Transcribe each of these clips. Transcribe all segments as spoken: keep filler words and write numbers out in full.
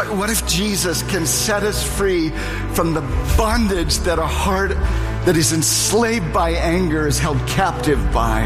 What, what if Jesus can set us free from the bondage that a heart that is enslaved by anger is held captive by?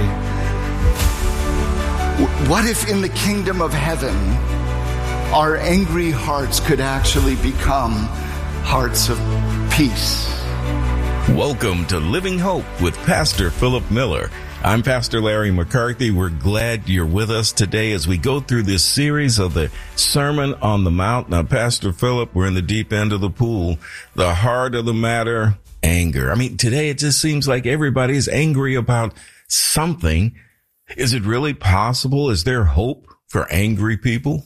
What if in the kingdom of heaven, our angry hearts could actually become hearts of peace? Welcome to Living Hope with Pastor Philip Miller. I'm Pastor Larry McCarthy. We're glad you're with us today as we go through this series of the Sermon on the Mount. Now, Pastor Philip, we're in the deep end of the pool. The heart of the matter, anger. I mean, today it just seems like everybody's angry about something. Is it really possible? Is there hope for angry people?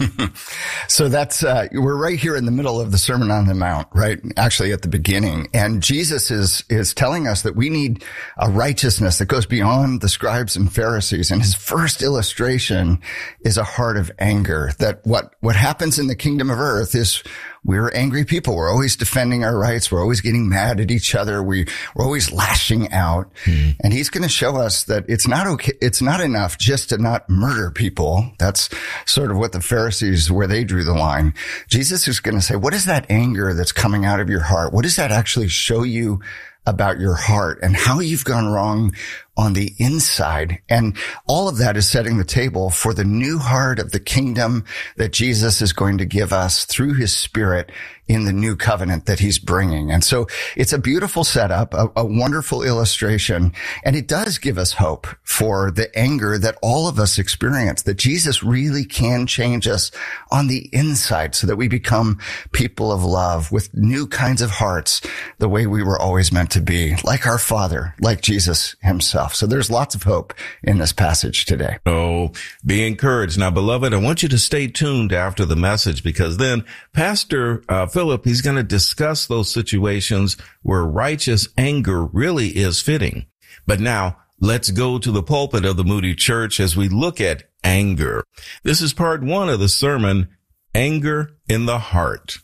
So that's, uh, we're right here in the middle of the Sermon on the Mount, right? Actually at the beginning. And Jesus is, is telling us that we need a righteousness that goes beyond the scribes and Pharisees. And his first illustration is a heart of anger, that what, what happens in the kingdom of earth is we're angry people. We're always defending our rights. We're always getting mad at each other. We, we're always lashing out. Hmm. And he's going to show us that it's not okay. It's not enough just to not murder people. That's sort of what the Pharisees, where they drew the line. Jesus is going to say, what is that anger that's coming out of your heart? What does that actually show you about your heart and how you've gone wrong on the inside? And all of that is setting the table for the new heart of the kingdom that Jesus is going to give us through his Spirit in the new covenant that he's bringing. And so it's a beautiful setup, a, a wonderful illustration, and it does give us hope for the anger that all of us experience, that Jesus really can change us on the inside so that we become people of love with new kinds of hearts, the way we were always meant to be, like our Father, like Jesus himself. So there's lots of hope in this passage today. Oh, be encouraged. Now, beloved, I want you to stay tuned after the message, because then Pastor uh, Philip, he's going to discuss those situations where righteous anger really is fitting. But now let's go to the pulpit of the Moody Church as we look at anger. This is part one of the sermon, Anger in the Heart.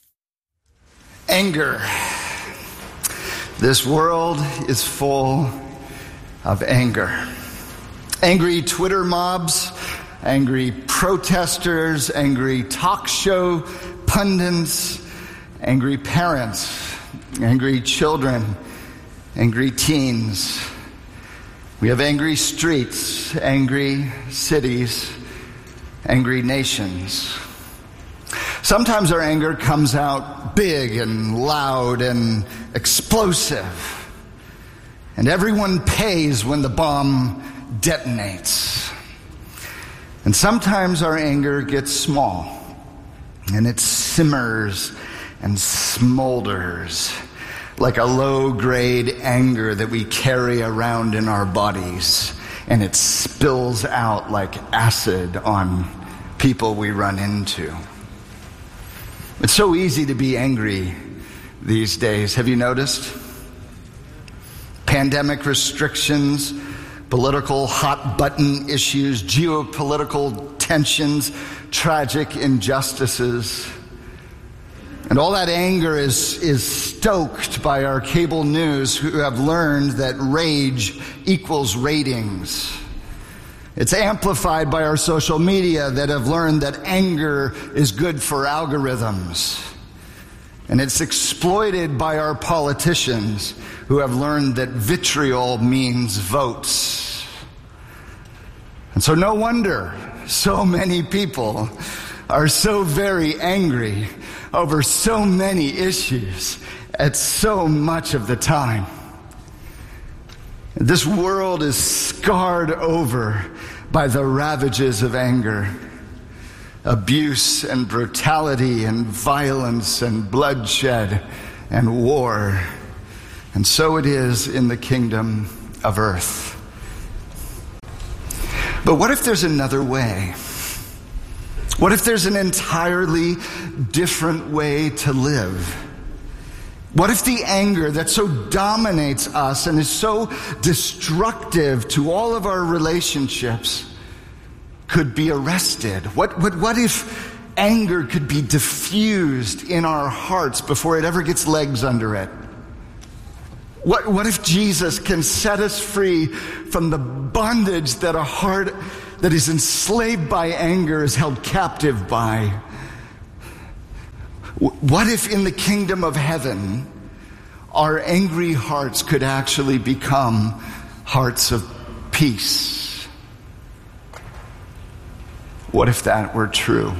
Anger. This world is full of anger. Angry Twitter mobs, angry protesters, angry talk show pundits, angry parents, angry children, angry teens. We have angry streets, angry cities, angry nations. Sometimes our anger comes out big and loud and explosive, and everyone pays when the bomb detonates. And sometimes our anger gets small, and it simmers and smolders like a low-grade anger that we carry around in our bodies, and it spills out like acid on people we run into. It's so easy to be angry these days. Have you noticed? Pandemic restrictions, political hot-button issues, geopolitical tensions, tragic injustices. And all that anger is, is stoked by our cable news, who have learned that rage equals ratings. It's amplified by our social media that have learned that anger is good for algorithms. And it's exploited by our politicians, who have learned that vitriol means votes. And so no wonder so many people are so very angry over so many issues at so much of the time. This world is scarred over by the ravages of anger. Abuse and brutality and violence and bloodshed and war. And so it is in the kingdom of earth. But what if there's another way? What if there's an entirely different way to live? What if the anger that so dominates us and is so destructive to all of our relationships could be arrested? What, what, what if anger could be diffused in our hearts before it ever gets legs under it? What, what if Jesus can set us free from the bondage that a heart that is enslaved by anger is held captive by? What if in the kingdom of heaven, our angry hearts could actually become hearts of peace? What if that were true?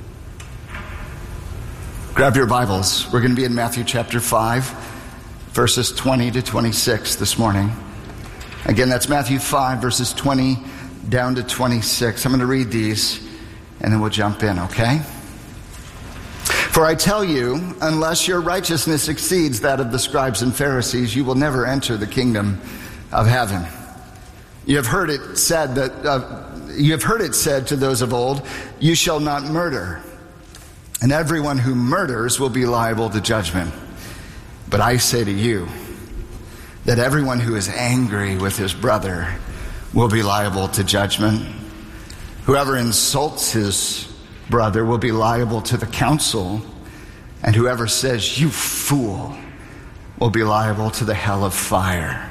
Grab your Bibles. We're going to be in Matthew chapter five, verses twenty to twenty-six this morning. Again, that's Matthew five, verses twenty down to twenty-six. I'm going to read these, and then we'll jump in, okay? For I tell you, unless your righteousness exceeds that of the scribes and Pharisees, you will never enter the kingdom of heaven. You have heard it said that uh, you have heard it said to those of old, you shall not murder, and everyone who murders will be liable to judgment. But I say to you that everyone who is angry with his brother will be liable to judgment. Whoever insults his brother will be liable to the council, and whoever says, you fool, will be liable to the hell of fire.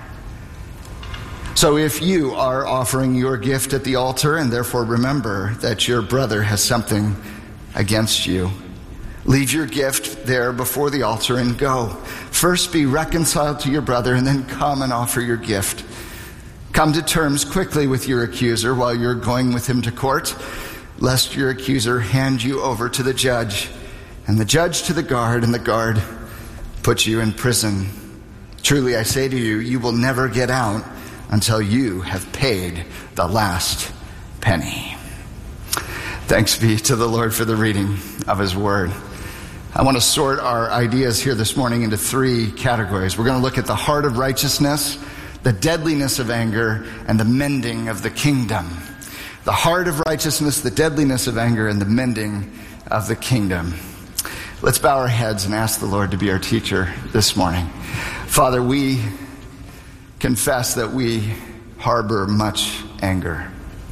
So if you are offering your gift at the altar, and therefore remember that your brother has something against you, leave your gift there before the altar and go. First be reconciled to your brother, and then come and offer your gift. Come to terms quickly with your accuser while you're going with him to court, lest your accuser hand you over to the judge, and the judge to the guard, and the guard put you in prison. Truly I say to you, you will never get out until you have paid the last penny. Thanks be to the Lord for the reading of his word. I want to sort our ideas here this morning into three categories. We're going to look at the heart of righteousness, the deadliness of anger, and the mending of the kingdom. The heart of righteousness, the deadliness of anger, and the mending of the kingdom. Let's bow our heads and ask the Lord to be our teacher this morning. Father, we confess that we harbor much anger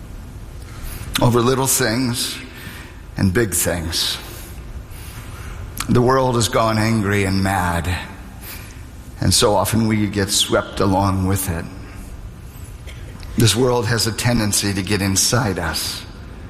over little things and big things. The world has gone angry and mad, and so often we get swept along with it. This world has a tendency to get inside us,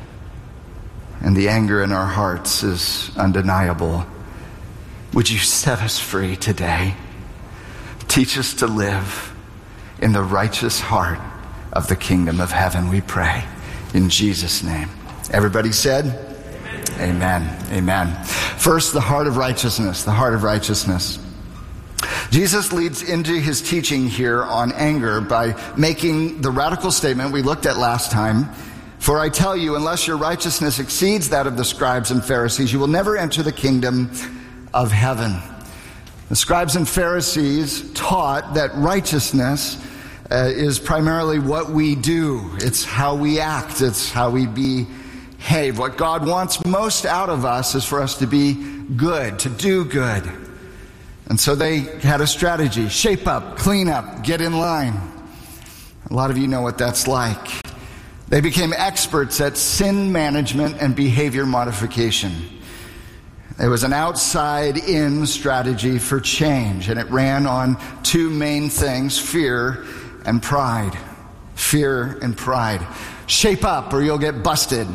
and the anger in our hearts is undeniable. Would you set us free today? Teach us to live in the righteous heart of the kingdom of heaven, we pray. In Jesus' name. Everybody said? Amen. Amen. Amen. First, the heart of righteousness, the heart of righteousness. Jesus leads into his teaching here on anger by making the radical statement we looked at last time. For I tell you, unless your righteousness exceeds that of the scribes and Pharisees, you will never enter the kingdom of heaven. The scribes and Pharisees taught that righteousness uh, is primarily what we do. It's how we act. It's how we behave. What God wants most out of us is for us to be good, to do good. And so they had a strategy: shape up, clean up, get in line. A lot of you know what that's like. They became experts at sin management and behavior modification. It was an outside-in strategy for change, and it ran on two main things: fear and pride. Fear and pride. Shape up or you'll get busted.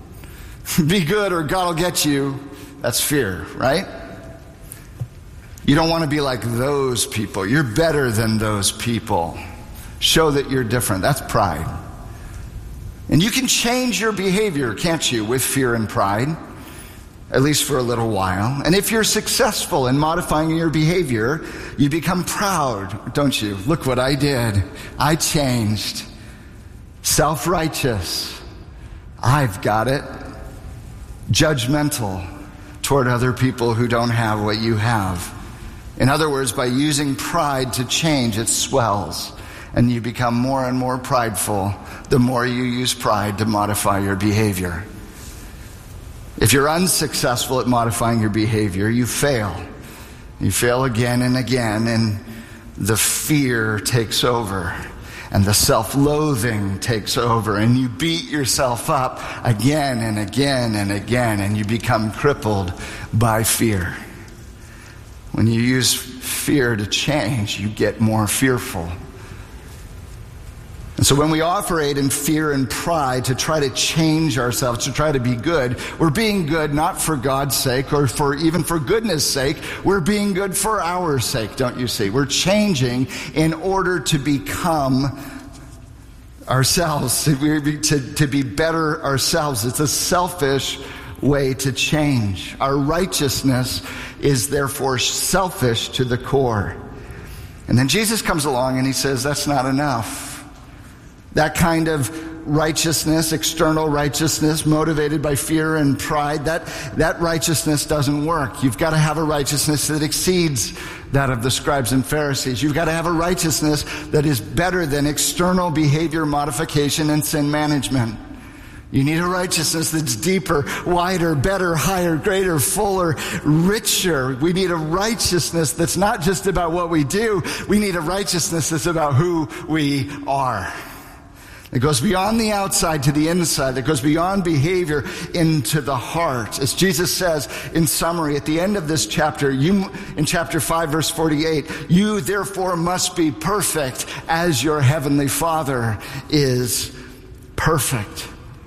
Be good or God will get you. That's fear, right? You don't want to be like those people. You're better than those people. Show that you're different. That's pride. And you can change your behavior, can't you, with fear and pride? At least for a little while. And if you're successful in modifying your behavior, you become proud, don't you? Look what I did. I changed. Self-righteous. I've got it. Judgmental toward other people who don't have what you have. In other words, by using pride to change, it swells. And you become more and more prideful the more you use pride to modify your behavior. If you're unsuccessful at modifying your behavior, you fail. You fail again and again, and the fear takes over, and the self-loathing takes over, and you beat yourself up again and again and again, and you become crippled by fear. When you use fear to change, you get more fearful. And so when we operate in fear and pride to try to change ourselves, to try to be good, we're being good not for God's sake or for even for goodness sake. We're being good for our sake, don't you see? We're changing in order to become ourselves, to, to, to be better ourselves. It's a selfish way to change. Our righteousness is therefore selfish to the core. And then Jesus comes along and he says, that's not enough. That kind of righteousness, external righteousness, motivated by fear and pride, that, that righteousness doesn't work. You've got to have a righteousness that exceeds that of the scribes and Pharisees. You've got to have a righteousness that is better than external behavior modification and sin management. You need a righteousness that's deeper, wider, better, higher, greater, fuller, richer. We need a righteousness that's not just about what we do. We need a righteousness that's about who we are. It goes beyond the outside to the inside. It goes beyond behavior into the heart. As Jesus says in summary at the end of this chapter, you, in chapter five, verse forty-eight, you therefore must be perfect as your heavenly Father is perfect.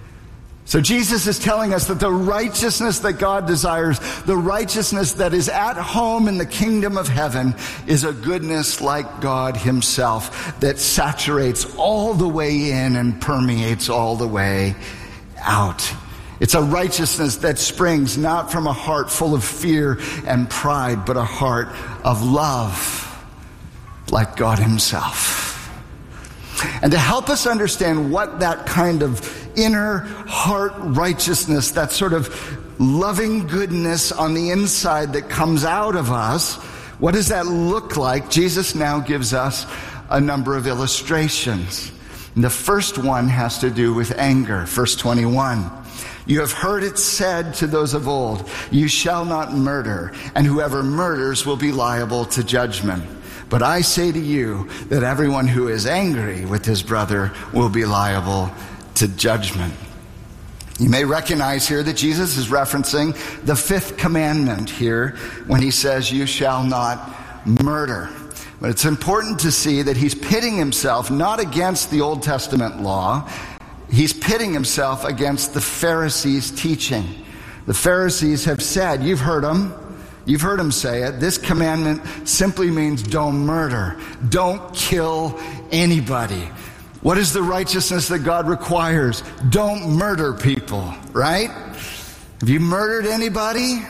So Jesus is telling us that the righteousness that God desires, the righteousness that is at home in the kingdom of heaven, is a goodness like God himself that saturates all the way in and permeates all the way out. It's a righteousness that springs not from a heart full of fear and pride, but a heart of love like God himself. And to help us understand what that kind of inner heart righteousness, that sort of loving goodness on the inside that comes out of us, what does that look like? Jesus now gives us a number of illustrations. And the first one has to do with anger. Verse twenty-one. You have heard it said to those of old, you shall not murder, and whoever murders will be liable to judgment. But I say to you that everyone who is angry with his brother will be liable to judgment. You may recognize here that Jesus is referencing the fifth commandment here when he says, you shall not murder. But it's important to see that he's pitting himself not against the Old Testament law. He's pitting himself against the Pharisees' teaching. The Pharisees have said, you've heard them. You've heard him say it. This commandment simply means don't murder. Don't kill anybody. What is the righteousness that God requires? Don't murder people, right? Have you murdered anybody?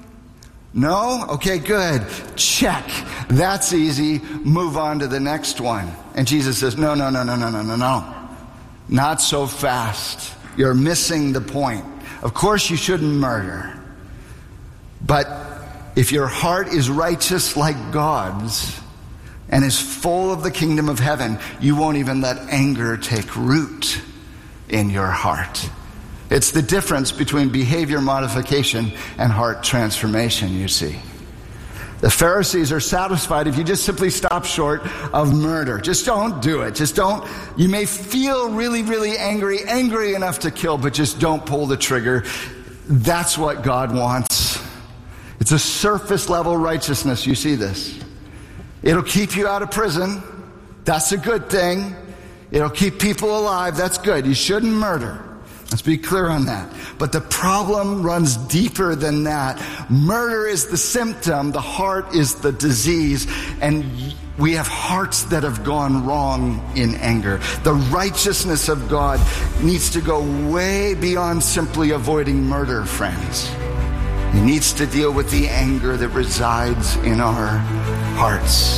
No? Okay, good. Check. That's easy. Move on to the next one. And Jesus says, no, no, no, no, no, no, no, no. Not so fast. You're missing the point. Of course you shouldn't murder. But if your heart is righteous like God's and is full of the kingdom of heaven, you won't even let anger take root in your heart. It's the difference between behavior modification and heart transformation, you see. The Pharisees are satisfied if you just simply stop short of murder. Just don't do it. Just don't. You may feel really, really angry, angry enough to kill, but just don't pull the trigger. That's what God wants. It's a surface level righteousness. You see this. It'll keep you out of prison. That's a good thing. It'll keep people alive. That's good. You shouldn't murder. Let's be clear on that. But the problem runs deeper than that. Murder is the symptom. The heart is the disease. And we have hearts that have gone wrong in anger. The righteousness of God needs to go way beyond simply avoiding murder, friends. He needs to deal with the anger that resides in our hearts.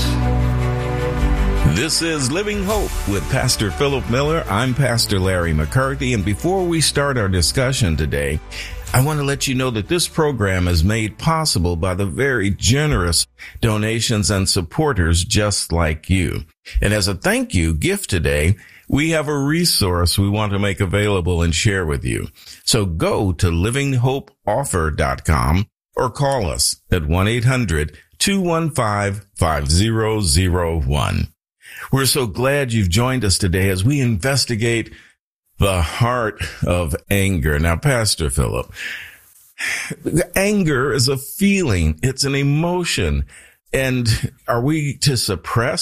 This is Living Hope with Pastor Philip Miller. I'm Pastor Larry McCarthy, and before we start our discussion today, I want to let you know that this program is made possible by the very generous donations and supporters just like you. And as a thank you gift today, we have a resource we want to make available and share with you. So go to living hope offer dot com or call us at one eight hundred two one five five zero zero one. We're so glad you've joined us today as we investigate the heart of anger. Now, Pastor Philip, anger is a feeling. It's an emotion. And are we to suppress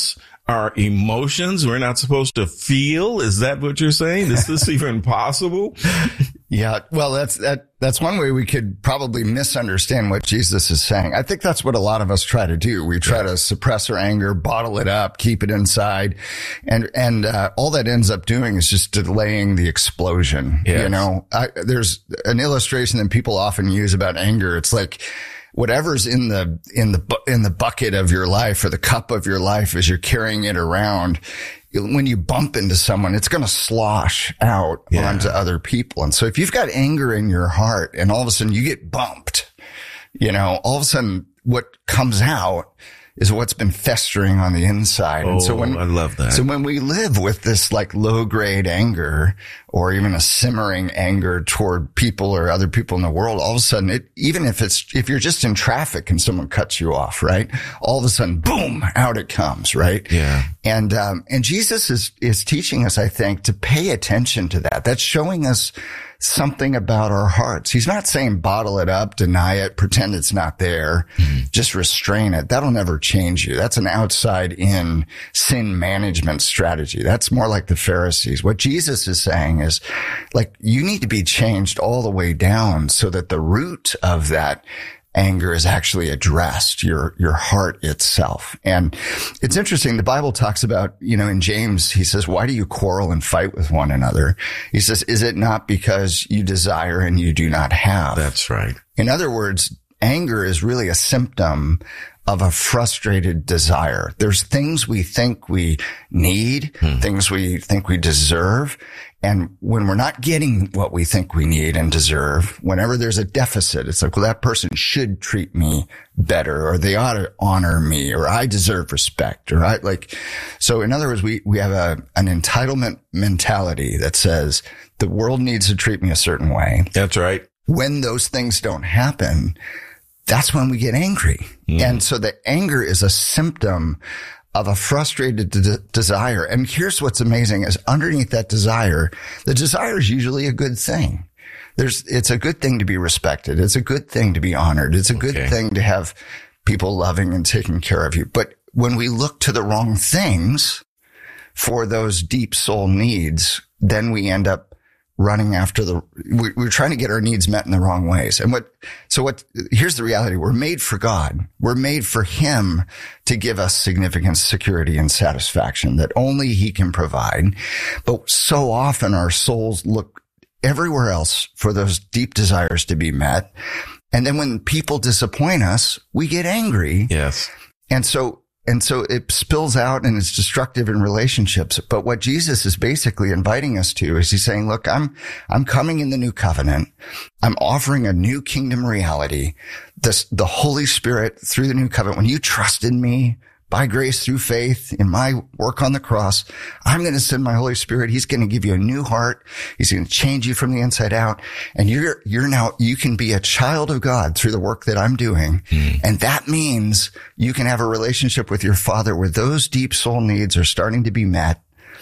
our emotions. We're not supposed to feel. Is that what you're saying? Is this even possible? Yeah. Well, that's, that, that's one way we could probably misunderstand what Jesus is saying. I think that's what a lot of us try to do. We try yeah. to suppress our anger, bottle it up, keep it inside. And, and, uh, all that ends up doing is just delaying the explosion. Yes. You know, I, there's an illustration that people often use about anger. It's like, whatever's in the, in the, in the bucket of your life or the cup of your life as you're carrying it around, when you bump into someone, it's going to slosh out yeah. onto other people. And so if you've got anger in your heart and all of a sudden you get bumped, you know, all of a sudden what comes out is what's been festering on the inside. Oh, and so when, I love that. So when we live with this like low grade anger or even a simmering anger toward people or other people in the world, all of a sudden it, even if it's, if you're just in traffic and someone cuts you off, right? All of a sudden, boom, out it comes, right? Yeah. And, um, and Jesus is, is teaching us, I think, to pay attention to that. That's showing us something about our hearts. He's not saying bottle it up, deny it, pretend it's not there, mm-hmm. just restrain it. That'll never change you. That's an outside in sin management strategy. That's more like the Pharisees. What Jesus is saying is like, you need to be changed all the way down so that the root of that anger is actually addressed, your, your heart itself. And it's interesting. The Bible talks about, you know, in James, he says, why do you quarrel and fight with one another? He says, is it not because you desire and you do not have? That's right. In other words, anger is really a symptom of a frustrated desire. There's things we think we need, hmm. things we think we deserve. And when we're not getting what we think we need and deserve, whenever there's a deficit, it's like, well, that person should treat me better, or they ought to honor me, or I deserve respect, or I like, so in other words, we, we have a, an entitlement mentality that says the world needs to treat me a certain way. That's right. When those things don't happen, that's when we get angry. Mm. And so the anger is a symptom of a frustrated de- desire. And here's what's amazing is underneath that desire, the desire is usually a good thing. There's, it's a good thing to be respected. It's a good thing to be honored. It's a good okay. thing to have people loving and taking care of you. But when we look to the wrong things for those deep soul needs, then we end up running after the, we, we're trying to get our needs met in the wrong ways. And what, so what, here's the reality. We're made for God. We're made for Him to give us significant security and satisfaction that only He can provide. But so often our souls look everywhere else for those deep desires to be met. And then when people disappoint us, we get angry. Yes. And so And so it spills out and it's destructive in relationships. But what Jesus is basically inviting us to is He's saying, look, I'm, I'm coming in the new covenant. I'm offering a new kingdom reality. This, the Holy Spirit through the new covenant. When you trust in me by grace through faith in my work on the cross, I'm going to send my Holy Spirit. He's going to give you a new heart. He's going to change you from the inside out. And you're, you're now, you can be a child of God through the work that I'm doing. Mm. And that means you can have a relationship with your Father where those deep soul needs are starting to be met.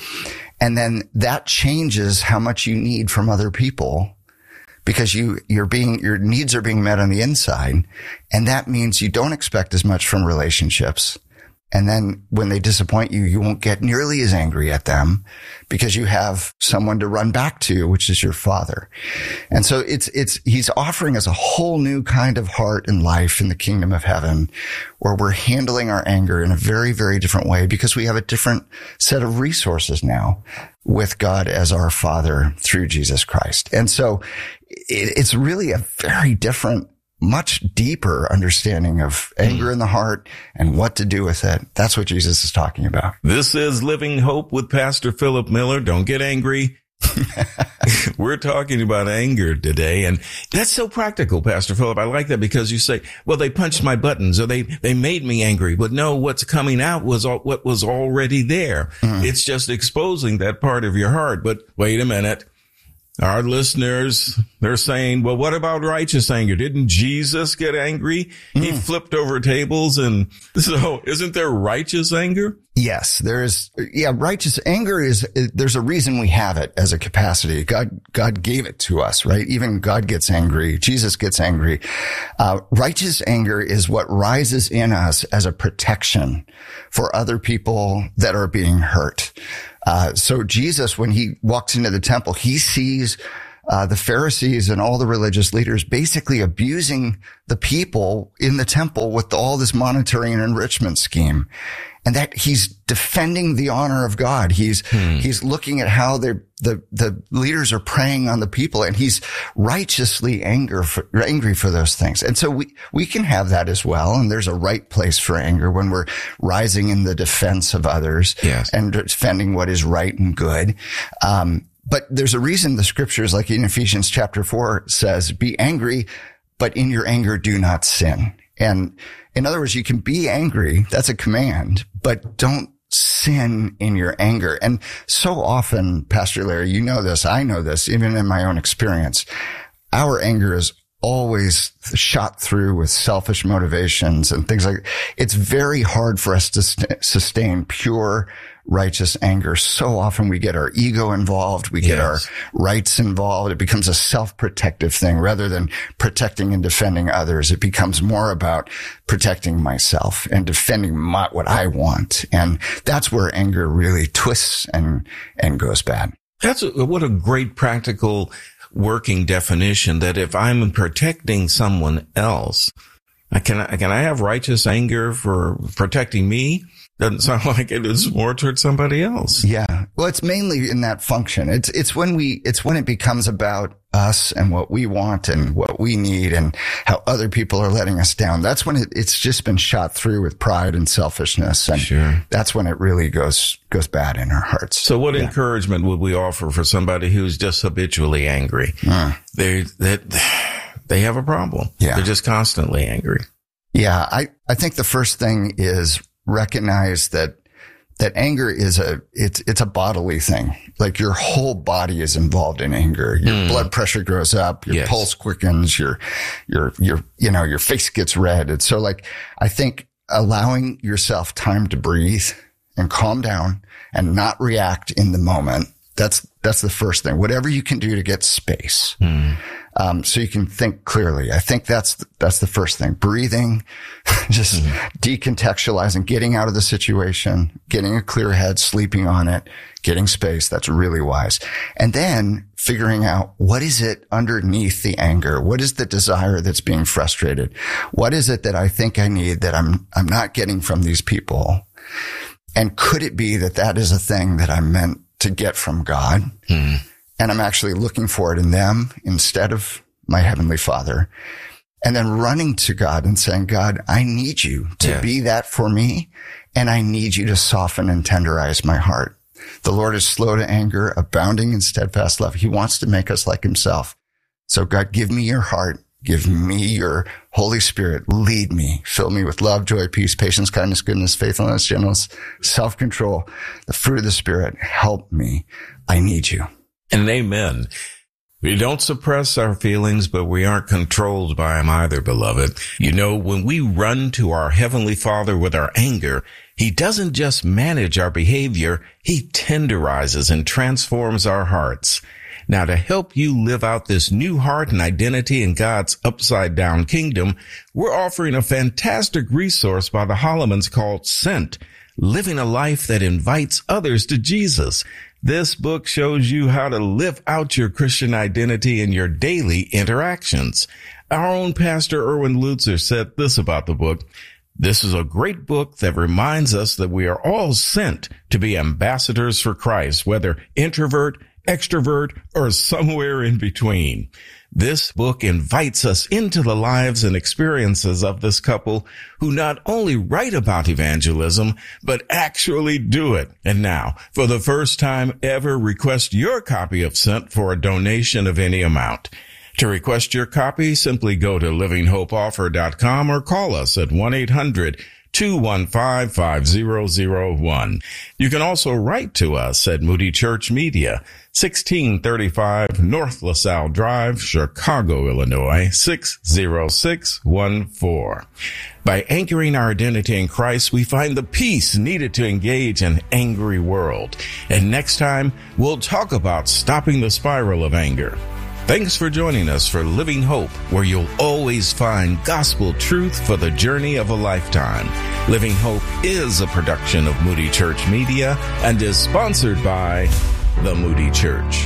And then that changes how much you need from other people because you, you're being, your needs are being met on the inside. And that means you don't expect as much from relationships. And then when they disappoint you, you won't get nearly as angry at them because you have someone to run back to, which is your Father. And so it's, it's, He's offering us a whole new kind of heart and life in the kingdom of heaven where we're handling our anger in a very, very different way because we have a different set of resources now with God as our Father through Jesus Christ. And so it, it's really a very different, much deeper understanding of anger in the heart and what to do with it. That's what Jesus is talking about. This is Living Hope with Pastor Philip Miller. Don't get angry. We're talking about anger today, and that's so practical, Pastor Philip. I like that because you say, well, they punched my buttons or they, they made me angry. But no, what's coming out was all, what was already there. Mm. It's just exposing that part of your heart. But wait a minute. Our listeners, they're saying, well, what about righteous anger? Didn't Jesus get angry? Mm. He flipped over tables. And so isn't there righteous anger? Yes, there is. Yeah, righteous anger is, there's a reason we have it as a capacity. God, God gave it to us, right? Even God gets angry. Jesus gets angry. Uh, righteous anger is what rises in us as a protection for other people that are being hurt. Uh, so Jesus, when he walks into the temple, he sees Uh, the Pharisees and all the religious leaders basically abusing the people in the temple with all this monetary and enrichment scheme. And that he's defending the honor of God. He's, hmm. he's looking at how the, the, the leaders are preying on the people, and he's righteously anger for, angry for those things. And so we, we can have that as well. And there's a right place for anger when we're rising in the defense of others, yes, and defending what is right and good. Um, But there's a reason the scriptures, like in Ephesians chapter four, says, be angry, but in your anger do not sin. And in other words, you can be angry. That's a command, but don't sin in your anger. And so often, Pastor Larry, you know this, I know this, even in my own experience, our anger is always shot through with selfish motivations and things like that. It's very hard for us to st- sustain pure righteous anger. So often we get our ego involved. We get yes. our rights involved. It becomes a self-protective thing rather than protecting and defending others. It becomes more about protecting myself and defending my, what I want. And that's where anger really twists and, and goes bad. That's a, what a great practical working definition, that if I'm protecting someone else, I can, can I have righteous anger for protecting me? Doesn't sound like it is more towards somebody else. Yeah. Well, it's mainly in that function. It's, it's when we, it's when it becomes about us and what we want and what we need and how other people are letting us down. That's when it, it's just been shot through with pride and selfishness. And sure. that's when it really goes, goes bad in our hearts. So what yeah. encouragement would we offer for somebody who's just habitually angry? Mm. They, they, they have a problem. Yeah. They're just constantly angry. Yeah. I, I think the first thing is recognize that that anger is a it's it's a bodily thing. Like your whole body is involved in anger. Your mm. blood pressure goes up, your yes. pulse quickens, your your your you know your face gets red. And so like I think allowing yourself time to breathe and calm down and not react in the moment, that's that's the first thing. Whatever you can do to get space. Mm. Um, so you can think clearly. I think that's, that's the first thing. Breathing, just mm-hmm. decontextualizing, getting out of the situation, getting a clear head, sleeping on it, getting space. That's really wise. And then figuring out what is it underneath the anger? What is the desire that's being frustrated? What is it that I think I need that I'm, I'm not getting from these people? And could it be that that is a thing that I'm meant to get from God? Mm. And I'm actually looking for it in them instead of my Heavenly Father. And then running to God and saying, God, I need you to yes. be that for me. And I need you to soften and tenderize my heart. The Lord is slow to anger, abounding in steadfast love. He wants to make us like himself. So God, give me your heart. Give me your Holy Spirit. Lead me. Fill me with love, joy, peace, patience, kindness, goodness, faithfulness, gentleness, self-control, the fruit of the Spirit. Help me. I need you. And amen. We don't suppress our feelings, but we aren't controlled by them either, beloved. You know, when we run to our Heavenly Father with our anger, he doesn't just manage our behavior, he tenderizes and transforms our hearts. Now, to help you live out this new heart and identity in God's upside-down kingdom, we're offering a fantastic resource by the Hollemans called Sent, Living a Life That Invites Others to Jesus. This book shows you how to live out your Christian identity in your daily interactions. Our own Pastor Erwin Lutzer said this about the book. This is a great book that reminds us that we are all sent to be ambassadors for Christ, whether introvert, extrovert, or somewhere in between. This book invites us into the lives and experiences of this couple who not only write about evangelism, but actually do it. And now, for the first time ever, request your copy of Sent for a donation of any amount. To request your copy, simply go to living hope offer dot com or call us at one eight hundred two one five, five zero zero one. You can also write to us at Moody Church Media, sixteen thirty-five North LaSalle Drive, Chicago, Illinois, six zero six one four. By anchoring our identity in Christ, we find the peace needed to engage an angry world. And next time, we'll talk about stopping the spiral of anger. Thanks for joining us for Living Hope, where you'll always find gospel truth for the journey of a lifetime. Living Hope is a production of Moody Church Media and is sponsored by the Moody Church.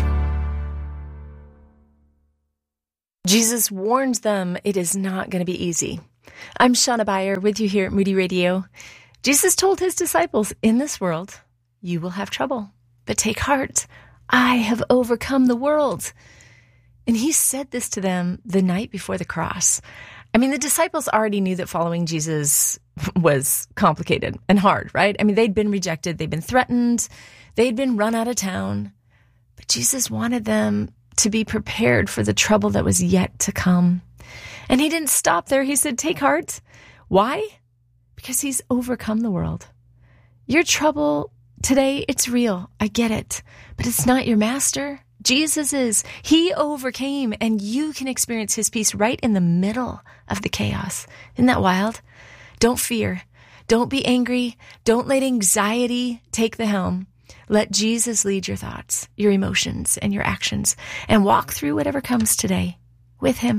Jesus warns them it is not going to be easy. I'm Shauna Beyer with you here at Moody Radio. Jesus told his disciples, in this world, you will have trouble, but take heart. I have overcome the world. And he said this to them the night before the cross. I mean, the disciples already knew that following Jesus was complicated and hard, right? I mean, they'd been rejected. They'd been threatened. They'd been run out of town. But Jesus wanted them to be prepared for the trouble that was yet to come. And he didn't stop there. He said, take heart. Why? Because he's overcome the world. Your trouble today, it's real. I get it. But it's not your master. Jesus is. He overcame, and you can experience his peace right in the middle of the chaos. Isn't that wild? Don't fear. Don't be angry. Don't let anxiety take the helm. Let Jesus lead your thoughts, your emotions, and your actions, and walk through whatever comes today with him.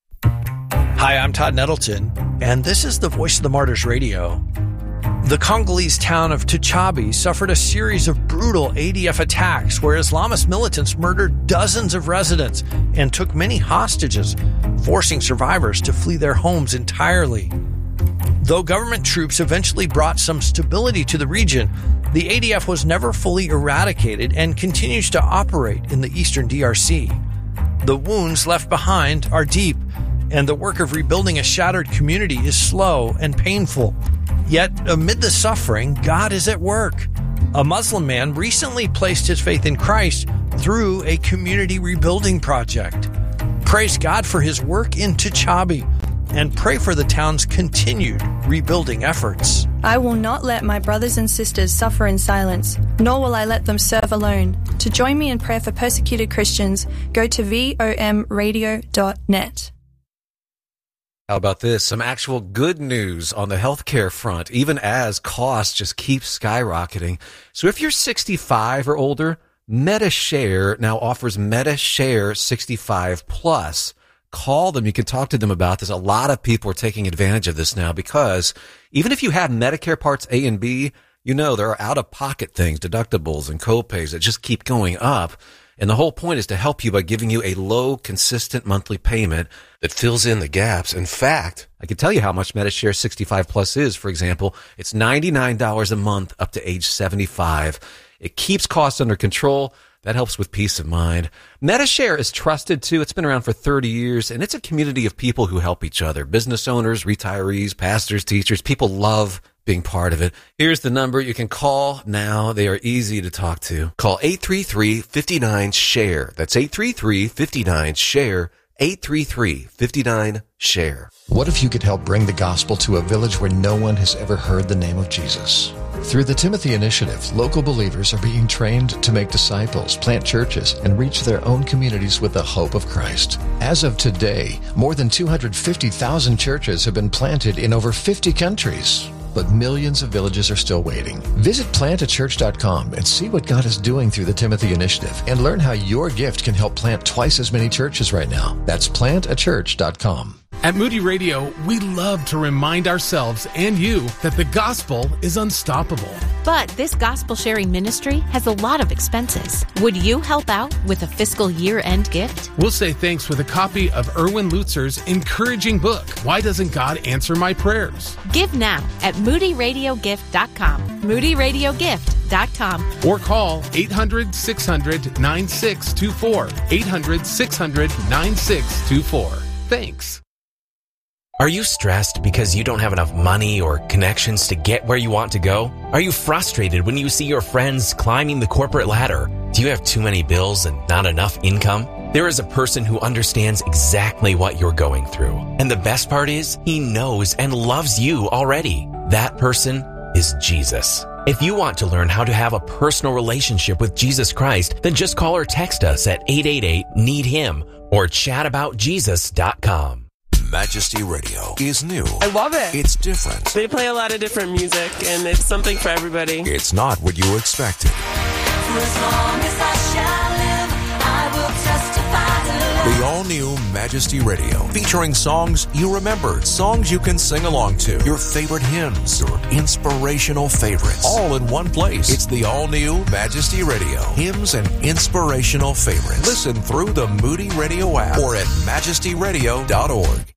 Hi, I'm Todd Nettleton, and this is the Voice of the Martyrs Radio. The Congolese town of Tuchabi suffered a series of brutal A D F attacks where Islamist militants murdered dozens of residents and took many hostages, forcing survivors to flee their homes entirely. Though government troops eventually brought some stability to the region, the A D F was never fully eradicated and continues to operate in the eastern D R C. The wounds left behind are deep, and the work of rebuilding a shattered community is slow and painful. Yet, amid the suffering, God is at work. A Muslim man recently placed his faith in Christ through a community rebuilding project. Praise God for his work in Tuchabi, and pray for the town's continued rebuilding efforts. I will not let my brothers and sisters suffer in silence, nor will I let them serve alone. To join me in prayer for persecuted Christians, go to V O M radio dot net. How about this? Some actual good news on the healthcare front, even as costs just keep skyrocketing. So if you're sixty-five or older, MediShare now offers MediShare sixty-five plus. Call them. You can talk to them about this. A lot of people are taking advantage of this now because even if you have Medicare Parts A and B, you know there are out-of-pocket things, deductibles and copays that just keep going up. And the whole point is to help you by giving you a low, consistent monthly payment that fills in the gaps. In fact, I can tell you how much MediShare sixty-five plus is. For example, it's ninety-nine dollars a month up to age seventy-five. It keeps costs under control. That helps with peace of mind. MediShare is trusted too. It's been around for thirty years, and it's a community of people who help each other. Business owners, retirees, pastors, teachers. People love being part of it. Here's the number you can call now. They are easy to talk to. Call eight three three, five nine, share. That's eight three three, five nine, share. eight three three, five nine, share. What if you could help bring the gospel to a village where no one has ever heard the name of Jesus? Through the Timothy Initiative, local believers are being trained to make disciples, plant churches, and reach their own communities with the hope of Christ. As of today, more than two hundred fifty thousand churches have been planted in over fifty countries. But millions of villages are still waiting. Visit plant a church dot com and see what God is doing through the Timothy Initiative and learn how your gift can help plant twice as many churches right now. That's plant a church dot com. At Moody Radio, we love to remind ourselves and you that the gospel is unstoppable. But this gospel sharing ministry has a lot of expenses. Would you help out with a fiscal year-end gift? We'll say thanks with a copy of Erwin Lutzer's encouraging book, Why Doesn't God Answer My Prayers? Give now at moody radio gift dot com. moody radio gift dot com. Or call eight hundred, six hundred, nine six two four. eight hundred, six hundred, nine six two four. Thanks. Are you stressed because you don't have enough money or connections to get where you want to go? Are you frustrated when you see your friends climbing the corporate ladder? Do you have too many bills and not enough income? There is a person who understands exactly what you're going through. And the best part is, he knows and loves you already. That person is Jesus. If you want to learn how to have a personal relationship with Jesus Christ, then just call or text us at eight eight eight, need him or chat about jesus dot com. Majesty Radio is new. I love it. It's different. They play a lot of different music, and it's something for everybody. It's not what you expected. For as long as I shall live, I will testify to love. The all-new Majesty Radio, featuring songs you remember, songs you can sing along to, your favorite hymns, your inspirational favorites, all in one place. It's the all-new Majesty Radio, hymns and inspirational favorites. Listen through the Moody Radio app or at majesty radio dot org.